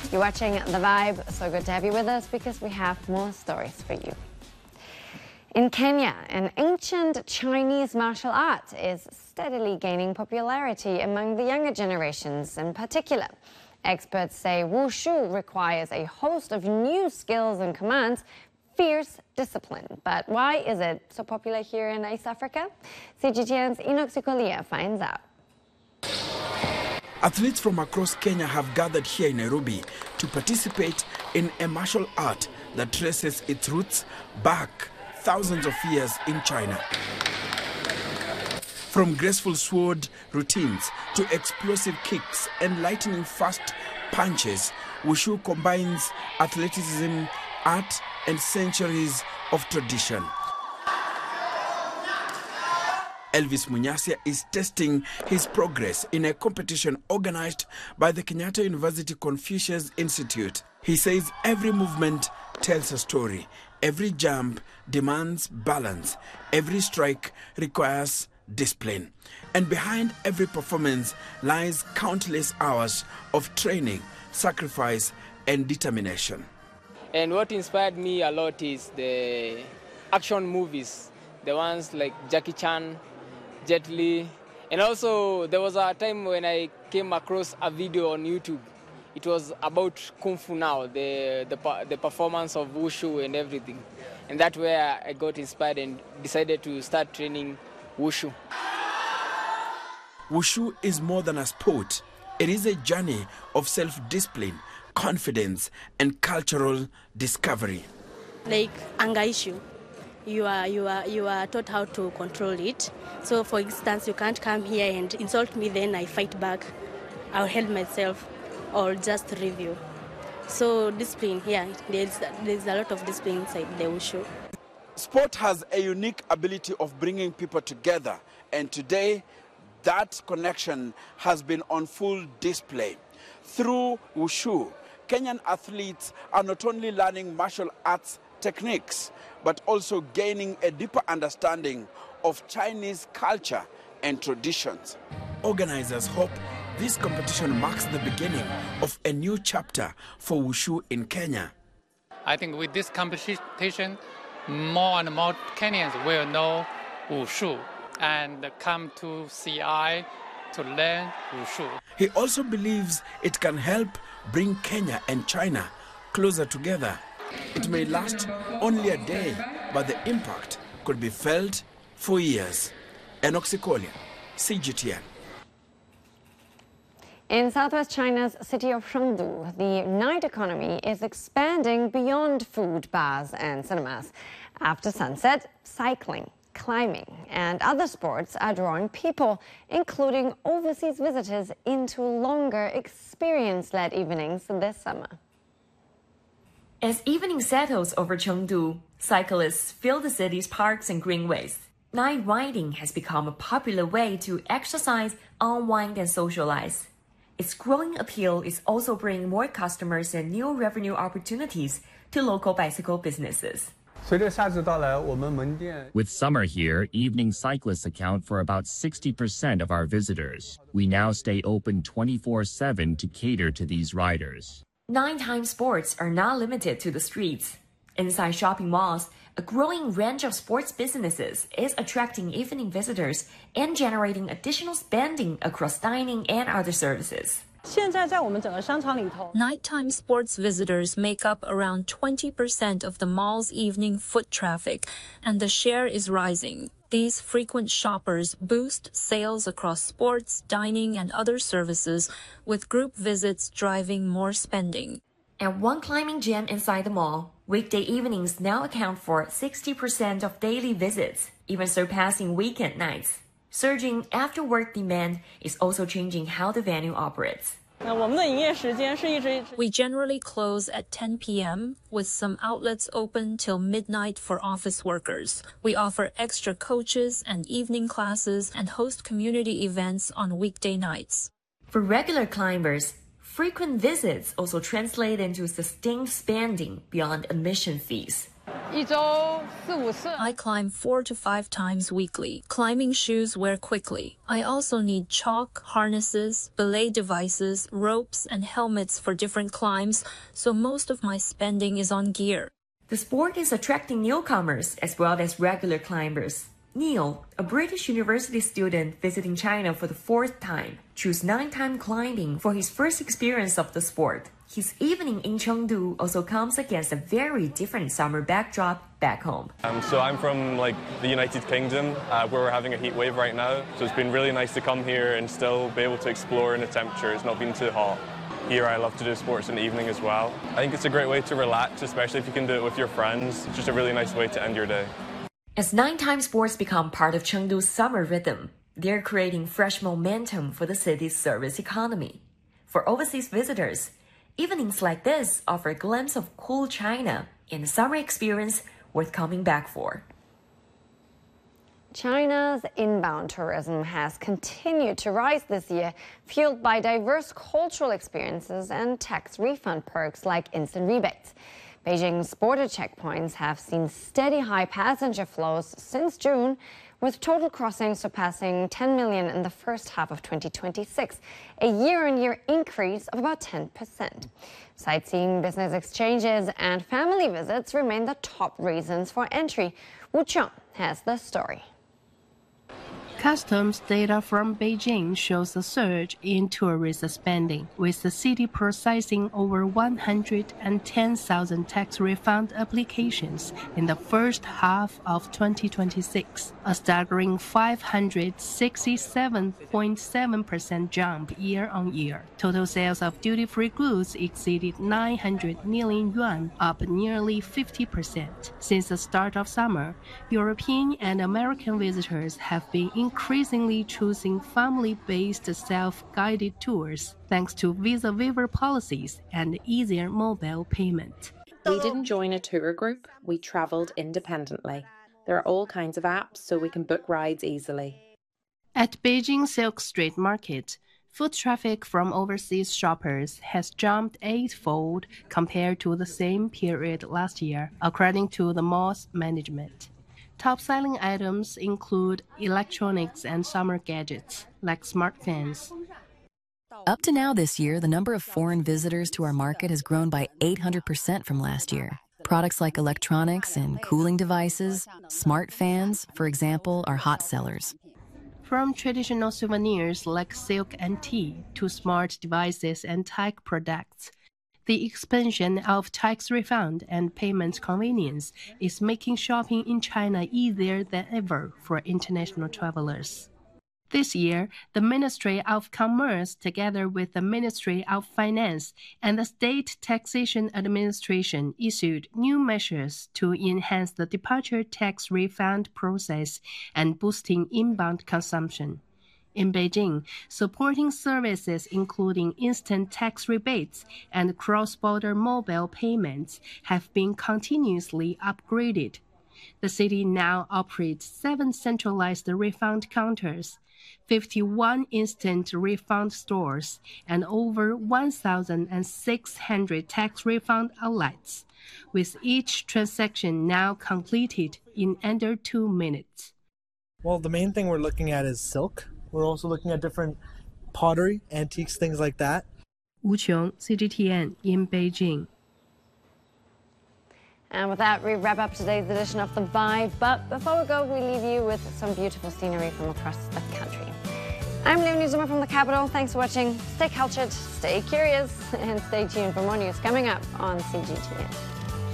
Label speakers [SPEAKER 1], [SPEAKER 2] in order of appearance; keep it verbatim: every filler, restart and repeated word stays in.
[SPEAKER 1] You're watching The Vibe. So good to have you with us because we have more stories for you. In Kenya, an ancient Chinese martial art is steadily gaining popularity among the younger generations in particular. Experts say wushu requires a host of new skills and commands, fierce discipline. But why is it so popular here in East Africa? C G T N's Enoch Sikolia finds out.
[SPEAKER 2] Athletes from across Kenya have gathered here in Nairobi to participate in a martial art that traces its roots back thousands of years in China. From graceful sword routines to explosive kicks and lightning fast punches, wushu combines athleticism, art, and centuries of tradition. Elvis Munyasia is testing his progress in a competition organized by the Kenyatta University Confucius Institute. He says every movement tells a story, every jump demands balance, every strike requires discipline. And behind every performance lies countless hours of training, sacrifice, and determination.
[SPEAKER 3] And what inspired me a lot is the action movies, the ones like Jackie Chan, Jet Li. And also there was a time when I came across a video on YouTube. It was about Kung Fu Now, the, the, the performance of wushu and everything. And that's where I got inspired and decided to start training wushu.
[SPEAKER 2] Wushu is more than a sport. It is a journey of self-discipline, confidence, and cultural discovery.
[SPEAKER 4] Like anger issue, you are you are you are taught how to control it. So, for instance, you can't come here and insult me, then I fight back. I'll help myself, or just review. So, discipline, yeah, there's there's a lot of discipline inside the wushu.
[SPEAKER 2] Sport has a unique ability of bringing people together, and today that connection has been on full display. Through wushu, Kenyan athletes are not only learning martial arts techniques, but also gaining a deeper understanding of Chinese culture and traditions. Organizers hope this competition marks the beginning of a new chapter for wushu in Kenya.
[SPEAKER 5] I think with this competition, more and more Kenyans will know wushu and come to C I to learn wushu.
[SPEAKER 2] He also believes it can help bring Kenya and China closer together. It may last only a day, but the impact could be felt for years. Enoch Sikolia, C G T N.
[SPEAKER 1] In southwest China's city of Chengdu, the night economy is expanding beyond food, bars and cinemas. After sunset, cycling, climbing and other sports are drawing people, including overseas visitors, into longer experience-led evenings this summer.
[SPEAKER 6] As evening settles over Chengdu, cyclists fill the city's parks and greenways. Night riding has become a popular way to exercise, unwind and socialize. Its growing appeal is also bringing more customers and new revenue opportunities to local bicycle businesses.
[SPEAKER 7] With summer here, evening cyclists account for about sixty percent of our visitors. We now stay open twenty-four seven to cater to these riders.
[SPEAKER 6] Nighttime sports are not limited to the streets. Inside shopping malls, a growing range of sports businesses is attracting evening visitors and generating additional spending across dining and other services.
[SPEAKER 8] Nighttime sports visitors make up around twenty percent of the mall's evening foot traffic, and the share is rising. These frequent shoppers boost sales across sports, dining, and other services, with group visits driving more spending.
[SPEAKER 6] At one climbing gym inside the mall, weekday evenings now account for sixty percent of daily visits, even surpassing weekend nights. Surging after-work demand is also changing how the venue operates.
[SPEAKER 8] We generally close at ten p m, with some outlets open till midnight for office workers. We offer extra coaches and evening classes and host community events on weekday nights.
[SPEAKER 6] For regular climbers, frequent visits also translate into sustained spending beyond admission fees.
[SPEAKER 8] I climb four to five times weekly. Climbing shoes wear quickly. I also need chalk, harnesses, belay devices, ropes, and helmets for different climbs, so most of my spending is on gear.
[SPEAKER 6] The sport is attracting newcomers as well as regular climbers. Neil, a British university student visiting China for the fourth time, chose nighttime climbing for his first experience of the sport. His evening in Chengdu also comes against a very different summer backdrop back home.
[SPEAKER 9] Um, so I'm from like the United Kingdom, uh, where we're having a heat wave right now. So it's been really nice to come here and still be able to explore in the temperature. It's not been too hot. Here I love to do sports in the evening as well. I think it's a great way to relax, especially if you can do it with your friends. It's just a really nice way to end your day.
[SPEAKER 6] As nighttime sports become part of Chengdu's summer rhythm, they're creating fresh momentum for the city's service economy. For overseas visitors, evenings like this offer a glimpse of cool China and a summer experience worth coming back for.
[SPEAKER 1] China's inbound tourism has continued to rise this year, fueled by diverse cultural experiences and tax refund perks like instant rebates. Beijing's border checkpoints have seen steady high passenger flows since June, with total crossings surpassing ten million in the first half of twenty twenty-six, a year-on-year increase of about ten percent. Sightseeing, business exchanges, and family visits remain the top reasons for entry. Wu Qiong has the story.
[SPEAKER 10] Customs data from Beijing shows a surge in tourist spending, with the city processing over one hundred ten thousand tax refund applications in the first half of twenty twenty-six, a staggering five hundred sixty-seven point seven percent jump year-on-year. Total sales of duty-free goods exceeded nine hundred million yuan, up nearly fifty percent. Since the start of summer, European and American visitors have been increasingly choosing family-based self-guided tours thanks to visa waiver policies and easier mobile payment.
[SPEAKER 11] We didn't join a tour group, we travelled independently. There are all kinds of apps so we can book rides easily.
[SPEAKER 10] At Beijing Silk Street Market, foot traffic from overseas shoppers has jumped eightfold compared to the same period last year, according to the mall's management. Top-selling items include electronics and summer gadgets, like smart fans.
[SPEAKER 12] Up to now this year, the number of foreign visitors to our market has grown by eight hundred percent from last year. Products like electronics and cooling devices, smart fans, for example, are hot sellers.
[SPEAKER 10] From traditional souvenirs like silk and tea to smart devices and tech products, the expansion of tax refund and payment convenience is making shopping in China easier than ever for international travelers. This year, the Ministry of Commerce, together with the Ministry of Finance and the State Taxation Administration, issued new measures to enhance the departure tax refund process and boosting inbound consumption. In Beijing, supporting services including instant tax rebates and cross-border mobile payments have been continuously upgraded. The city now operates seven centralized refund counters, fifty-one instant refund stores, and over one thousand six hundred tax refund outlets, with each transaction now completed in under two minutes.
[SPEAKER 13] Well, the main thing we're looking at is silk. We're also looking at different pottery, antiques, things like that.
[SPEAKER 10] Wu Qiong, C G T N in Beijing.
[SPEAKER 1] And with that, we wrap up today's edition of The Vibe. But before we go, we leave you with some beautiful scenery from across the country. I'm Leonie Zuma from the Capital. Thanks for watching. Stay cultured, stay curious, and stay tuned for more news coming up on C G T N.